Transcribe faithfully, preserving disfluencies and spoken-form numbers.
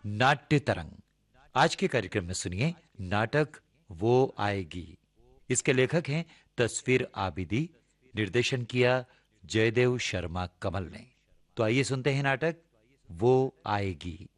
नाट्य तरंग। आज के कार्यक्रम में सुनिए नाटक वो आएगी। इसके लेखक हैं तस्वीर आबिदी। निर्देशन किया जयदेव शर्मा कमल ने। तो आइए सुनते हैं नाटक वो आएगी।